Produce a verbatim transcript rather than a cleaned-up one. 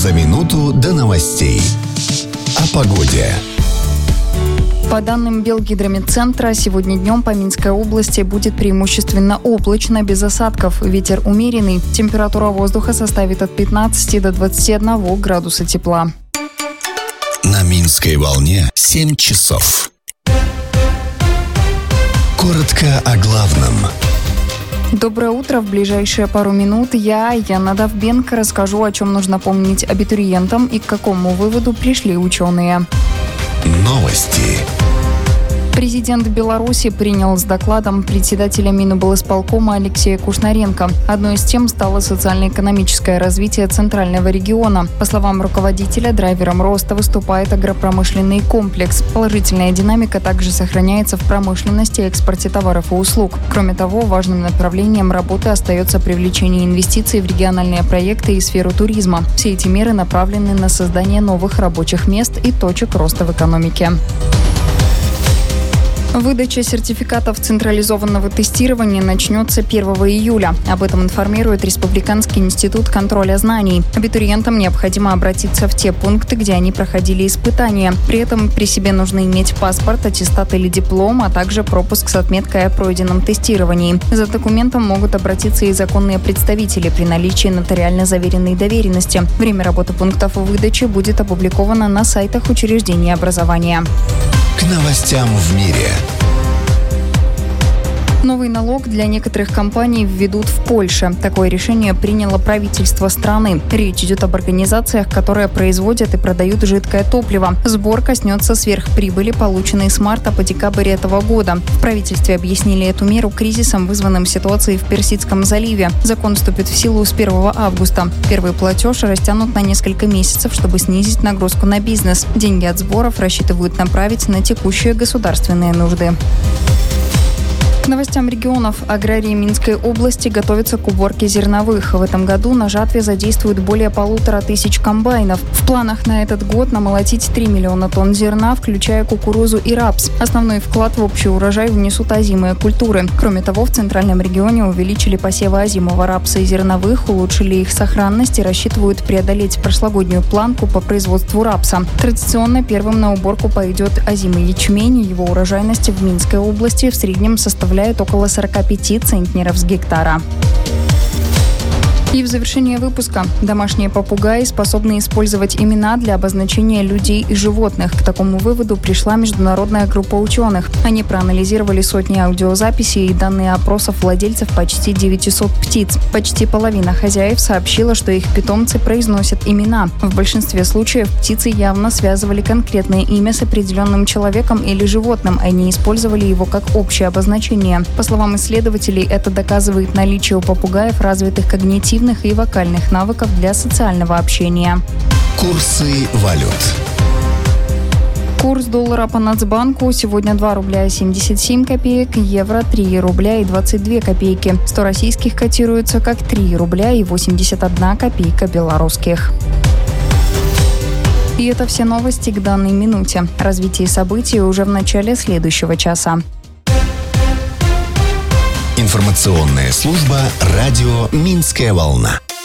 За минуту до новостей. О погоде. По данным Белгидромедцентра, сегодня днем по Минской области будет преимущественно облачно, без осадков. Ветер умеренный. Температура воздуха составит от пятнадцати до двадцати одного градуса тепла. На Минской волне семь часов. Коротко о главном. Доброе утро. В ближайшие пару минут я, Яна Довбенко, расскажу, о чем нужно помнить абитуриентам и к какому выводу пришли ученые. Новости. Президент Беларуси принял с докладом председателя Миноблсполкома Алексея Кушнаренко. Одной из тем стало социально-экономическое развитие Центрального региона. По словам руководителя, драйвером роста выступает агропромышленный комплекс. Положительная динамика также сохраняется в промышленности и экспорте товаров и услуг. Кроме того, важным направлением работы остается привлечение инвестиций в региональные проекты и сферу туризма. Все эти меры направлены на создание новых рабочих мест и точек роста в экономике. Выдача сертификатов централизованного тестирования начнется первого июля. Об этом информирует Республиканский институт контроля знаний. Абитуриентам необходимо обратиться в те пункты, где они проходили испытания. При этом при себе нужно иметь паспорт, аттестат или диплом, а также пропуск с отметкой о пройденном тестировании. За документом могут обратиться и законные представители при наличии нотариально заверенной доверенности. Время работы пунктов выдачи будет опубликовано на сайтах учреждений образования. К новостям в мире. Новый налог для некоторых компаний введут в Польше. Такое решение приняло правительство страны. Речь идет об организациях, которые производят и продают жидкое топливо. Сбор коснется сверхприбыли, полученной с марта по декабрь этого года. В правительстве объяснили эту меру кризисом, вызванным ситуацией в Персидском заливе. Закон вступит в силу с первого августа. Первый платеж растянут на несколько месяцев, чтобы снизить нагрузку на бизнес. Деньги от сборов рассчитывают направить на текущие государственные нужды. К новостям регионов. Аграрии Минской области готовятся к уборке зерновых. В этом году на жатве задействуют более полутора тысяч комбайнов. В планах на этот год намолотить три миллиона тонн зерна, включая кукурузу и рапс. Основной вклад в общий урожай внесут озимые культуры. Кроме того, в центральном регионе увеличили посевы озимого рапса и зерновых, улучшили их сохранность и рассчитывают преодолеть прошлогоднюю планку по производству рапса. Традиционно первым на уборку пойдет озимый ячмень. Его урожайность в Минской области в среднем составляет около сорок пять центнеров с гектара. И в завершение выпуска. Домашние попугаи способны использовать имена для обозначения людей и животных. К такому выводу пришла международная группа ученых. Они проанализировали сотни аудиозаписей и данные опросов владельцев почти девятисот птиц. Почти половина хозяев сообщила, что их питомцы произносят имена. В большинстве случаев птицы явно связывали конкретное имя с определенным человеком или животным, а не использовали его как общее обозначение. По словам исследователей, это доказывает наличие у попугаев развитых когнитивных и вокальных навыков для социального общения. Курсы валют. Курс доллара по Нацбанку сегодня два рубля семьдесят семь копеек, евро три рубля и двадцать две копейки. сто российских котируется как три рубля и восемьдесят одна копейка белорусских. И это все новости к данной минуте. Развитие событий уже в начале следующего часа. Информационная служба радио «Минская волна».